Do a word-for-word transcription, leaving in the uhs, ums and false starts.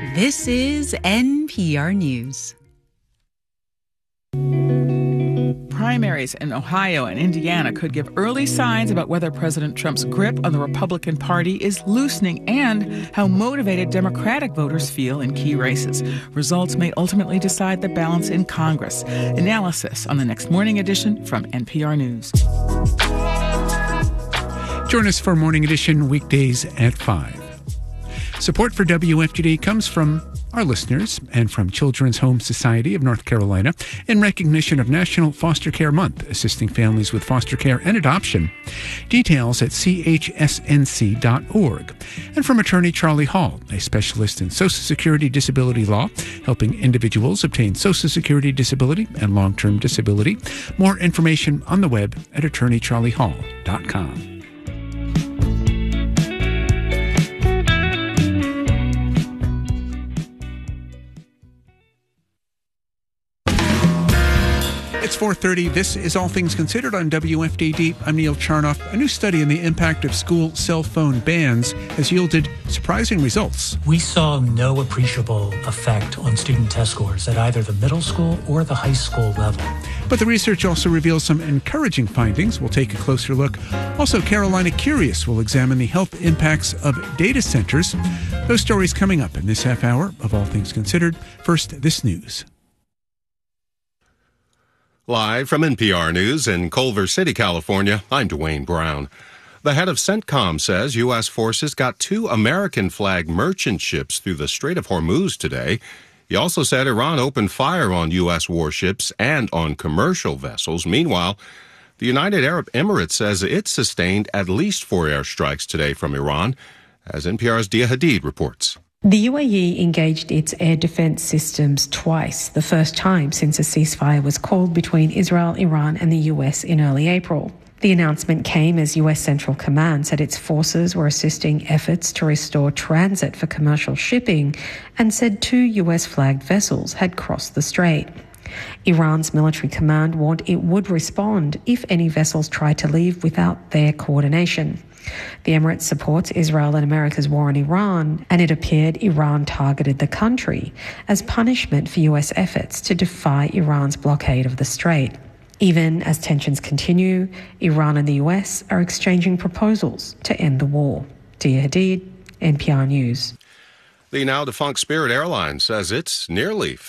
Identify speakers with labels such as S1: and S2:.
S1: This is N P R News.
S2: Primaries in Ohio and Indiana could give early signs about whether President Trump's grip on the Republican Party is loosening and how motivated Democratic voters feel in key races. Results may ultimately decide the balance in Congress. Analysis on the next morning edition from N P R News.
S3: Join us for Morning Edition weekdays at five. Support for W F G D comes from our listeners and from Children's Home Society of North Carolina in recognition of National Foster Care Month, assisting families with foster care and adoption. Details at c h s n c dot org. And from attorney Charlie Hall, a specialist in Social Security disability law, helping individuals obtain Social Security disability and long-term disability. More information on the web at attorney charlie hall dot com. It's four thirty. This is All Things Considered on W F D D. I'm Neil Charnoff. A new study on the impact of school cell phone bans has yielded surprising results.
S4: We saw no appreciable effect on student test scores at either the middle school or the high school level.
S3: But the research also reveals some encouraging findings. We'll take a closer look. Also, Carolina Curious will examine the health impacts of data centers. Those stories coming up in this half hour of All Things Considered. First, this news.
S5: Live from N P R News in Culver City, California, I'm Dwayne Brown. The head of CENTCOM says U S forces got two American flag merchant ships through the Strait of Hormuz today. He also said Iran opened fire on U S warships and on commercial vessels. Meanwhile, the United Arab Emirates says it sustained at least four airstrikes today from Iran, as N P R's Dia Hadid reports.
S6: The U A E engaged its air defense systems twice, the first time since a ceasefire was called between Israel, Iran and the U S in early April. The announcement came as U S Central Command said its forces were assisting efforts to restore transit for commercial shipping and said two U S-flagged vessels had crossed the strait. Iran's military command warned it would respond if any vessels tried to leave without their coordination. The Emirates supports Israel and America's war on Iran, and it appeared Iran targeted the country as punishment for U S efforts to defy Iran's blockade of the strait. Even as tensions continue, Iran and the U S are exchanging proposals to end the war. Dia Hadid, N P R News.
S5: The now-defunct Spirit Airlines says it's nearly